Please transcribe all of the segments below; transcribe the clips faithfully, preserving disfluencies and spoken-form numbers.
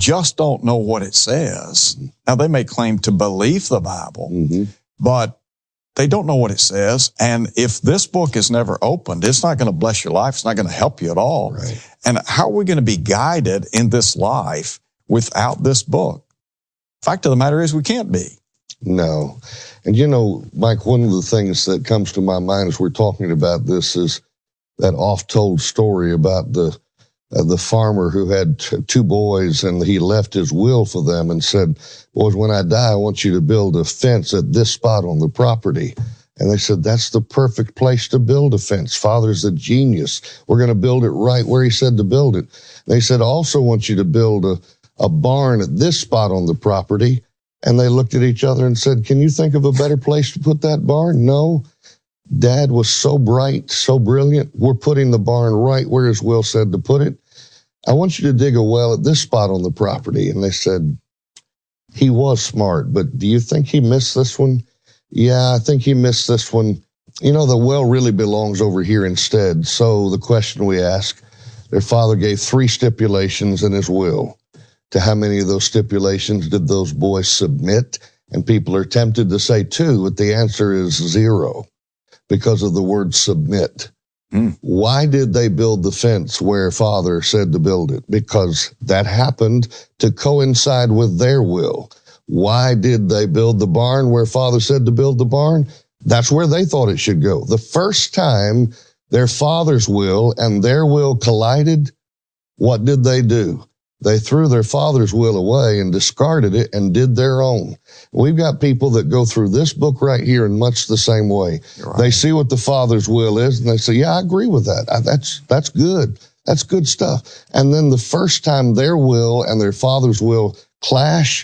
just don't know what it says. Now, they may claim to believe the Bible, mm-hmm. but they don't know what it says. And if this book is never opened, it's not going to bless your life. It's not going to help you at all. Right. And how are we going to be guided in this life without this book? Fact of the matter is we can't be. No. And you know, Mike, one of the things that comes to my mind as we're talking about this is that oft-told story about the uh, the farmer who had t- two boys, and he left his will for them and said, boys, when I die, I want you to build a fence at this spot on the property. And they said, that's the perfect place to build a fence. Father's a genius. We're going to build it right where he said to build it. They said, I also want you to build a, a barn at this spot on the property. And they looked at each other and said, can you think of a better place to put that barn? No. Dad was so bright, so brilliant. We're putting the barn right where his will said to put it. I want you to dig a well at this spot on the property. And they said, he was smart, but do you think he missed this one? Yeah, I think he missed this one. You know, the well really belongs over here instead. So the question we ask, their father gave three stipulations in his will. To how many of those stipulations did those boys submit? And people are tempted to say two, but the answer is zero because of the word submit. Mm. Why did they build the fence where father said to build it? Because that happened to coincide with their will. Why did they build the barn where father said to build the barn? That's where they thought it should go. The first time their father's will and their will collided, what did they do? They threw their father's will away and discarded it and did their own. We've got people that go through this book right here in much the same way. Right. They see what the father's will is and they say, yeah, I agree with that. I, that's, that's good. That's good stuff. And then the first time their will and their father's will clash,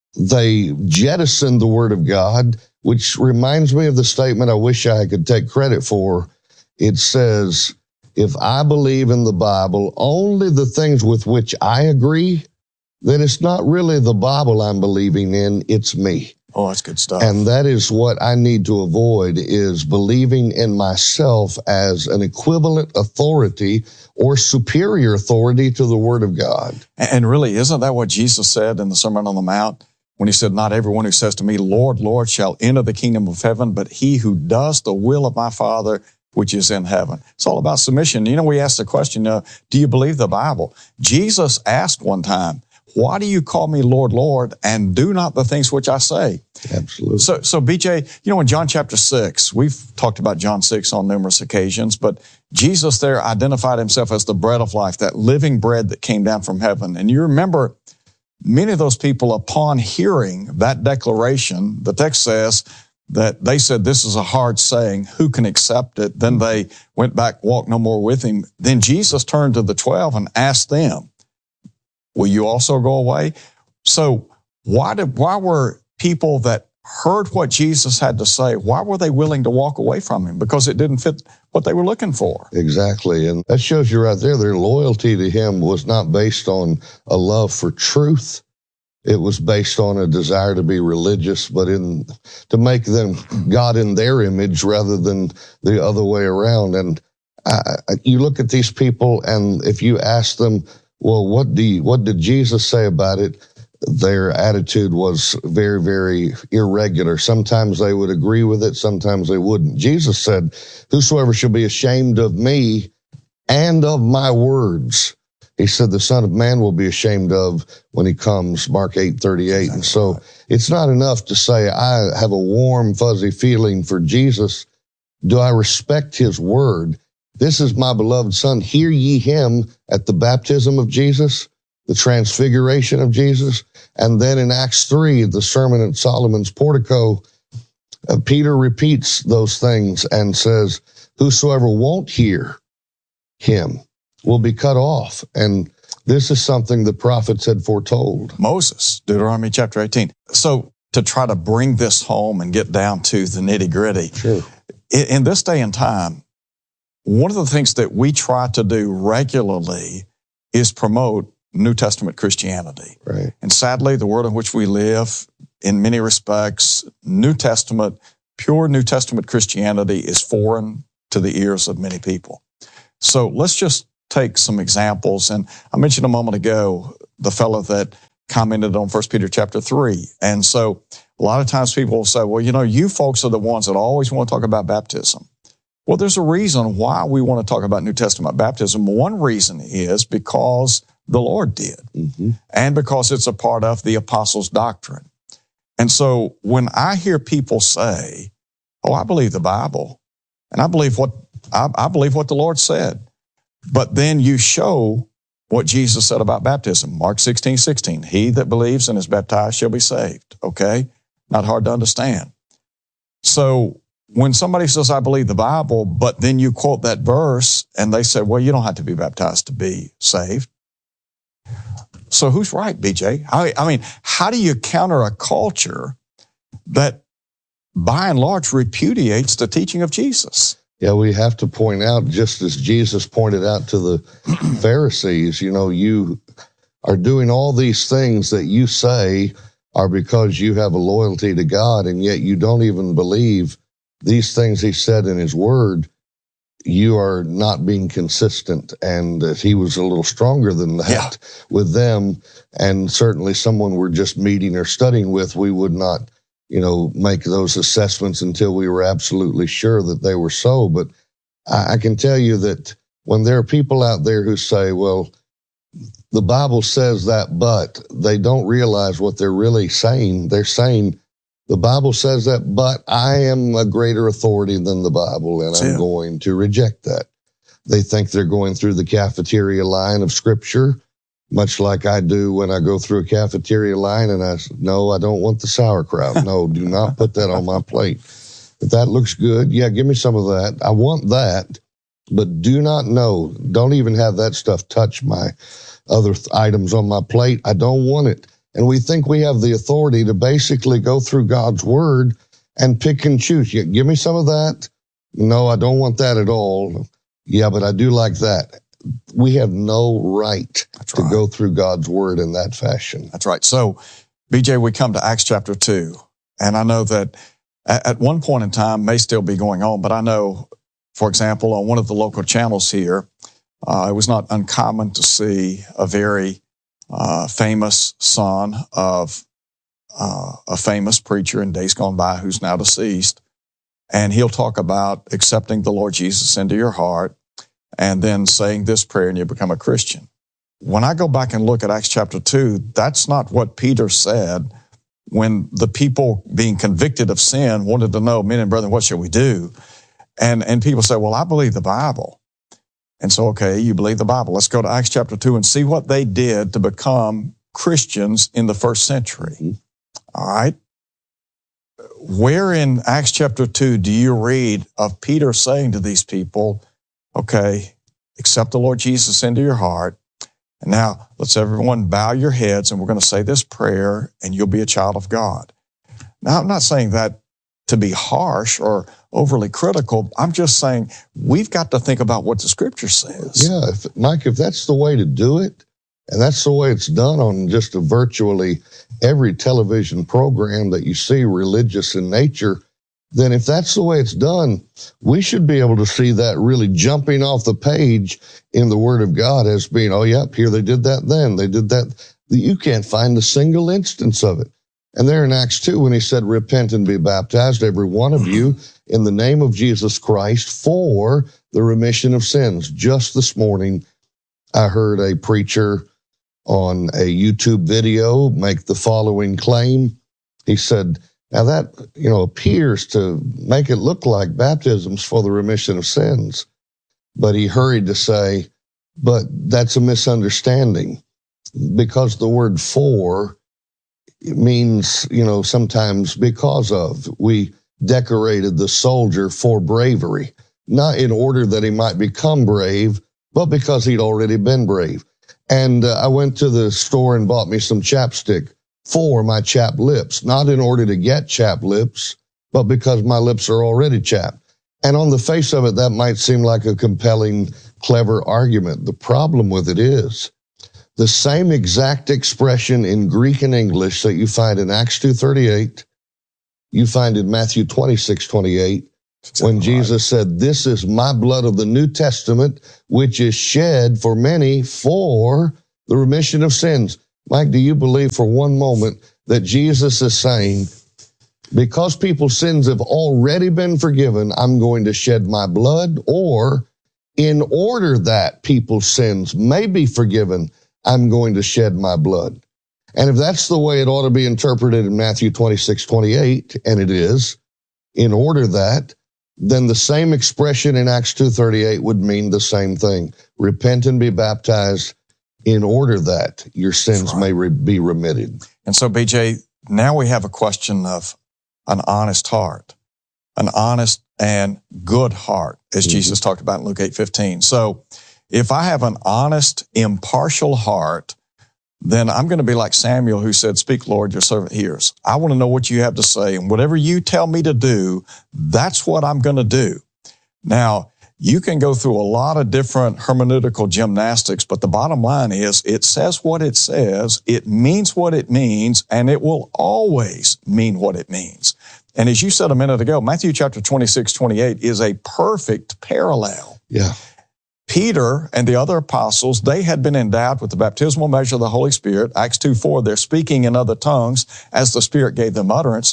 they jettison the word of God, which reminds me of the statement I wish I could take credit for. It says, if I believe in the Bible only the things with which I agree, then it's not really the Bible I'm believing in, it's me. Oh, that's good stuff. And that is what I need to avoid, is believing in myself as an equivalent authority or superior authority to the Word of God. And really, isn't that what Jesus said in the Sermon on the Mount? When he said, not everyone who says to me, Lord, Lord, shall enter the kingdom of heaven, but he who does the will of my Father which is in heaven. It's all about submission. You know, we asked the question, uh, do you believe the Bible? Jesus asked one time, why do you call me Lord, Lord, and do not the things which I say? Absolutely. So, so B J, you know, in John chapter six, we've talked about John six on numerous occasions, but Jesus there identified himself as the bread of life, that living bread that came down from heaven. And you remember many of those people, upon hearing that declaration, the text says that they said, this is a hard saying, who can accept it? Then they went back, walked no more with him. Then Jesus turned to the twelve and asked them, will you also go away? So why did, why were people that heard what Jesus had to say, why were they willing to walk away from him? Because it didn't fit what they were looking for. Exactly. And that shows you right there, their loyalty to him was not based on a love for truth. It was based on a desire to be religious, but in to make them God in their image rather than the other way around. And I, you look at these people, and if you ask them, well, what do you, what did Jesus say about it? Their attitude was very, very irregular. Sometimes they would agree with it, sometimes they wouldn't. Jesus said, whosoever shall be ashamed of me and of my words, he said, the Son of Man will be ashamed of when he comes, Mark eight thirty-eight. Exactly. And so it's not enough to say, I have a warm, fuzzy feeling for Jesus. Do I respect his word? This is my beloved Son. Hear ye him at the baptism of Jesus, the transfiguration of Jesus. And then in Acts three, the sermon at Solomon's portico, uh, Peter repeats those things and says, whosoever won't hear him will be cut off. And this is something the prophets had foretold. Moses, Deuteronomy chapter eighteen. So to try to bring this home and get down to the nitty gritty, sure. in, in this day and time, one of the things that we try to do regularly is promote New Testament Christianity. Right. And sadly, the world in which we live, in many respects, New Testament, pure New Testament Christianity is foreign to the ears of many people. So let's just take some examples. And I mentioned a moment ago the fellow that commented on First Peter chapter three. And so a lot of times people will say, well, you know, you folks are the ones that always want to talk about baptism. Well, there's a reason why we want to talk about New Testament baptism. One reason is because the Lord did, mm-hmm. and because it's a part of the apostles' doctrine. And so when I hear people say, oh, I believe the Bible, and I believe what I, I believe what the Lord said, but then you show what Jesus said about baptism. Mark sixteen sixteen, he that believes and is baptized shall be saved. Okay? Not hard to understand. So when somebody says, I believe the Bible, but then you quote that verse and they say, well, you don't have to be baptized to be saved. So who's right, B J? I, I mean, how do you counter a culture that by and large repudiates the teaching of Jesus? Yeah, we have to point out, just as Jesus pointed out to the Pharisees, you know, you are doing all these things that you say are because you have a loyalty to God, and yet you don't even believe these things he said in his word. You are not being consistent, and that he was a little stronger than that yeah. with them. And certainly someone we're just meeting or studying with, we would not, you know, make those assessments until we were absolutely sure that they were so. But I, I can tell you that when there are people out there who say, well, the Bible says that, but they don't realize what they're really saying. They're saying, the Bible says that, but I am a greater authority than the Bible, and I'm going to reject that. They think they're going through the cafeteria line of Scripture, much like I do when I go through a cafeteria line and I say, no, I don't want the sauerkraut. No, do not put that on my plate. If that looks good, yeah, give me some of that. I want that, but do not know. Don't even have that stuff touch my other th- items on my plate. I don't want it. And we think we have the authority to basically go through God's word and pick and choose. Yeah, give me some of that. No, I don't want that at all. Yeah, but I do like that. We have no right That's to right. go through God's word in that fashion. That's right. So, B J, we come to Acts chapter two. And I know that at one point in time may still be going on, but I know, for example, on one of the local channels here, uh, it was not uncommon to see a very Uh, famous son of uh, a famous preacher in days gone by who's now deceased. And he'll talk about accepting the Lord Jesus into your heart and then saying this prayer and you become a Christian. When I go back and look at Acts chapter two, that's not what Peter said when the people being convicted of sin wanted to know, men and brethren, what shall we do? And, and people say, well, I believe the Bible. And so, okay, you believe the Bible. Let's go to Acts chapter two and see what they did to become Christians in the first century. Mm-hmm. All right. Where in Acts chapter two do you read of Peter saying to these people, okay, accept the Lord Jesus into your heart. And now let's everyone bow your heads and we're going to say this prayer and you'll be a child of God. Now, I'm not saying that to be harsh or overly critical. I'm just saying we've got to think about what the Scripture says. Yeah, if, Mike, if that's the way to do it, and that's the way it's done on just a virtually every television program that you see religious in nature, then if that's the way it's done, we should be able to see that really jumping off the page in the Word of God as being, oh, yep, here they did that then, they did that. You can't find a single instance of it. And there in Acts two, when he said, repent and be baptized, every one of you, in the name of Jesus Christ for the remission of sins. Just this morning, I heard a preacher on a YouTube video make the following claim. He said, now that, you know, appears to make it look like baptism's for the remission of sins. But he hurried to say, but that's a misunderstanding, because the word for it means, you know, sometimes because of. We decorated the soldier for bravery, not in order that he might become brave, but because he'd already been brave. And uh, I went to the store and bought me some chapstick for my chapped lips, not in order to get chapped lips, but because my lips are already chapped. And on the face of it, that might seem like a compelling, clever argument. The problem with it is, the same exact expression in Greek and English that you find in Acts two thirty-eight, you find in Matthew twenty-six twenty-eight, when right. Jesus said, this is my blood of the New Testament, which is shed for many for the remission of sins. Mike, do you believe for one moment that Jesus is saying, because people's sins have already been forgiven, I'm going to shed my blood? Or in order that people's sins may be forgiven, I'm going to shed my blood? And if that's the way it ought to be interpreted in Matthew twenty-six, twenty-eight, and it is, in order that, then the same expression in Acts two thirty-eight would mean the same thing. Repent and be baptized in order that your sins right. may re- be remitted. And so, B J, now we have a question of an honest heart, an honest and good heart, as mm-hmm. Jesus talked about in Luke eight fifteen. So if I have an honest, impartial heart, then I'm going to be like Samuel, who said, speak, Lord, your servant hears. I want to know what you have to say, and whatever you tell me to do, that's what I'm going to do. Now, you can go through a lot of different hermeneutical gymnastics, but the bottom line is it says what it says, it means what it means, and it will always mean what it means. And as you said a minute ago, Matthew chapter twenty-six, twenty-eight is a perfect parallel. Yeah. Peter and the other apostles, they had been endowed with the baptismal measure of the Holy Spirit. Acts two four, they're speaking in other tongues as the Spirit gave them utterance.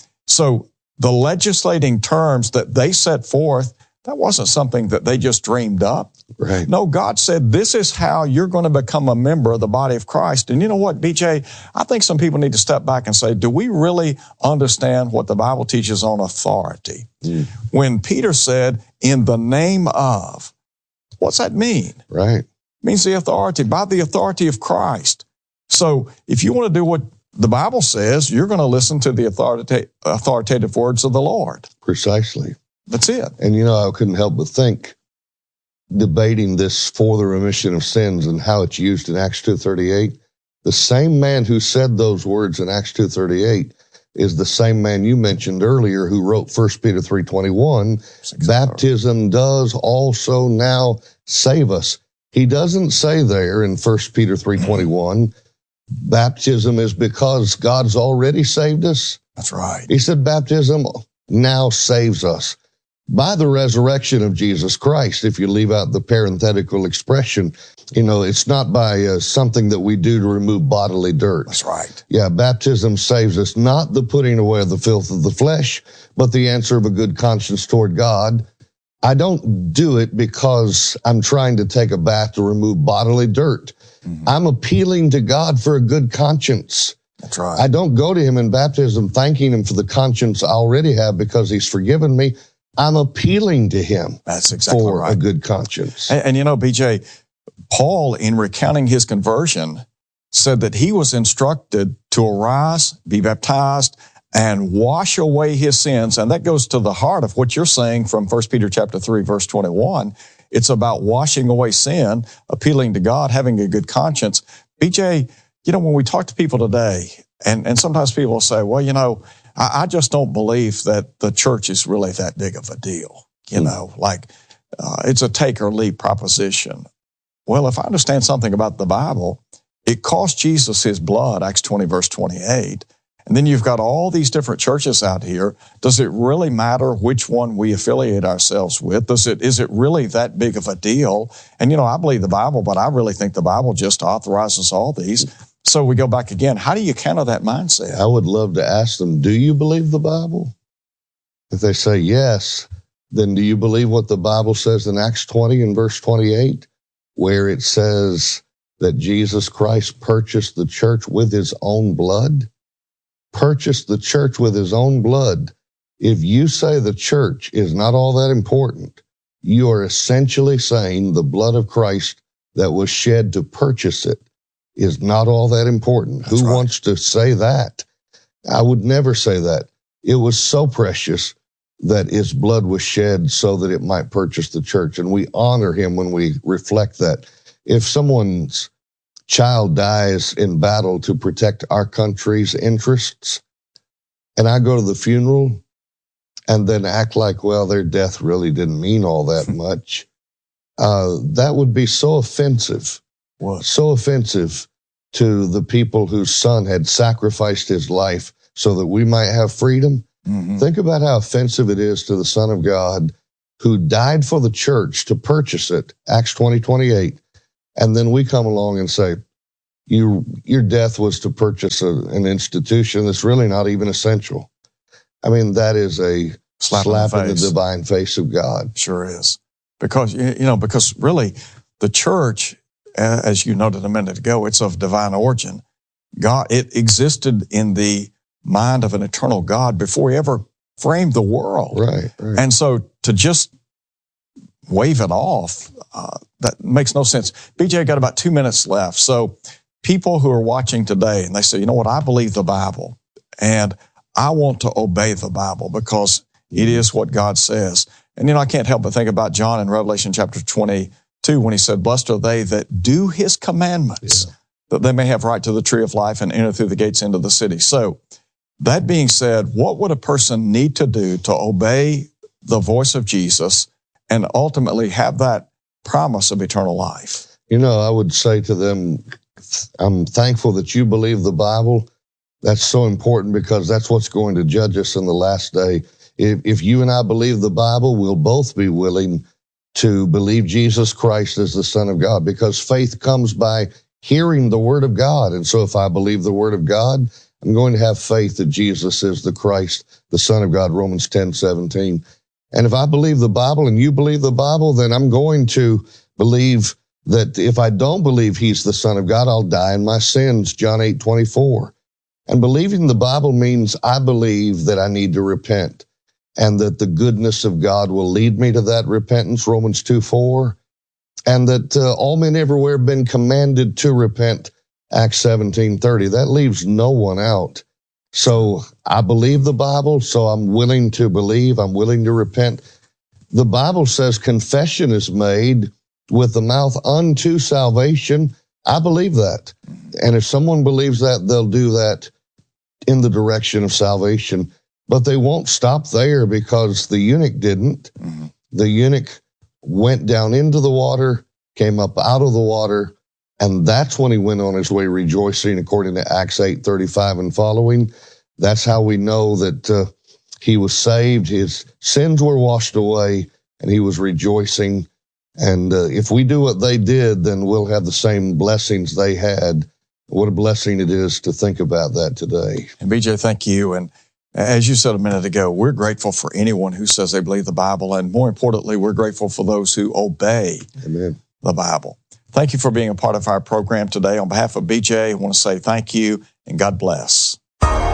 So the legislating terms that they set forth, that wasn't something that they just dreamed up. Right. No, God said, this is how you're going to become a member of the body of Christ. And you know what, B J, I think some people need to step back and say, do we really understand what the Bible teaches on authority? Mm. When Peter said, in the name of, what's that mean? Right. It means the authority, by the authority of Christ. So if you want to do what the Bible says, you're going to listen to the authoritative, authoritative words of the Lord. Precisely. That's it. And, you know, I couldn't help but think, debating this for the remission of sins and how it's used in Acts two thirty-eight, the same man who said those words in Acts two thirty-eight is the same man you mentioned earlier who wrote First Peter three twenty-one, exactly. Baptism does also now save us. He doesn't say there in First Peter three twenty-one, baptism is because God's already saved us. That's right. He said baptism now saves us by the resurrection of Jesus Christ. If you leave out the parenthetical expression, you know, it's not by uh, something that we do to remove bodily dirt. That's right. Yeah, baptism saves us, not the putting away of the filth of the flesh, but the answer of a good conscience toward God. I don't do it because I'm trying to take a bath to remove bodily dirt. Mm-hmm. I'm appealing to God for a good conscience. That's right. I don't go to him in baptism thanking him for the conscience I already have because he's forgiven me. I'm appealing to him That's exactly for right. a good conscience. And, and you know, B J, Paul, in recounting his conversion, said that he was instructed to arise, be baptized, and wash away his sins. And that goes to the heart of what you're saying from First Peter chapter three, verse twenty-one. It's about washing away sin, appealing to God, having a good conscience. B J, you know, when we talk to people today, and, and sometimes people will say, well, you know, I, I just don't believe that the church is really that big of a deal. You know, like uh, it's a take or leave proposition. Well, if I understand something about the Bible, it cost Jesus his blood, Acts twenty, verse twenty-eight. And then you've got all these different churches out here. Does it really matter which one we affiliate ourselves with? Does it, is it really that big of a deal? And, you know, I believe the Bible, but I really think the Bible just authorizes all these. So we go back again. How do you counter that mindset? I would love to ask them, do you believe the Bible? If they say yes, then do you believe what the Bible says in Acts twenty and verse twenty-eight, where it says that Jesus Christ purchased the church with his own blood? Purchased the church with his own blood. If you say the church is not all that important, you are essentially saying the blood of Christ that was shed to purchase it is not all that important. That's Who right. wants to say that? I would never say that. It was so precious that his blood was shed so that it might purchase the church. And we honor him when we reflect that. If someone's child dies in battle to protect our country's interests, and I go to the funeral and then act like, well, their death really didn't mean all that much, uh, that would be so offensive. What? So offensive to the people whose son had sacrificed his life so that we might have freedom. Mm-hmm. Think about how offensive it is to the Son of God who died for the church to purchase it, Acts twenty, twenty-eight. And then we come along and say, you, your death was to purchase a, an institution that's really not even essential. I mean, that is a slap, slap in, the in the divine face of God. Sure is. Because, you know, because really the church, as you noted a minute ago, it's of divine origin. God, it existed in the mind of an eternal God before he ever framed the world. Right, right. And so to just wave it off, uh, that makes no sense. B J, got about two minutes left. So people who are watching today and they say, you know what, I believe the Bible and I want to obey the Bible because it is what God says. And, you know, I can't help but think about John in Revelation chapter twenty-two when he said, blessed are they that do his commandments, yeah. that they may have right to the tree of life and enter through the gates into the city. So that being said, what would a person need to do to obey the voice of Jesus and ultimately have that promise of eternal life? You know, I would say to them, I'm thankful that you believe the Bible. That's so important because that's what's going to judge us in the last day. If, if you and I believe the Bible, we'll both be willing to believe Jesus Christ as the Son of God because faith comes by hearing the Word of God. And so if I believe the Word of God, I'm going to have faith that Jesus is the Christ, the Son of God, Romans ten seventeen. And if I believe the Bible and you believe the Bible, then I'm going to believe that if I don't believe he's the Son of God, I'll die in my sins, John eight twenty-four. And believing the Bible means I believe that I need to repent and that the goodness of God will lead me to that repentance, Romans two four, and that uh, all men everywhere have been commanded to repent, Acts seventeen thirty. That leaves no one out. So I believe the Bible, so I'm willing to believe, I'm willing to repent. The Bible says confession is made with the mouth unto salvation. I believe that. And if someone believes that, they'll do that in the direction of salvation. But they won't stop there because the eunuch didn't. Mm-hmm. The eunuch went down into the water, came up out of the water, and that's when he went on his way rejoicing, according to Acts eight thirty-five and following. That's how we know that uh, he was saved. His sins were washed away, and he was rejoicing. And uh, if we do what they did, then we'll have the same blessings they had. What a blessing it is to think about that today. And B J, thank you. And as you said a minute ago, we're grateful for anyone who says they believe the Bible. And more importantly, we're grateful for those who obey Amen. The Bible. Thank you for being a part of our program today. On behalf of B J, I want to say thank you and God bless.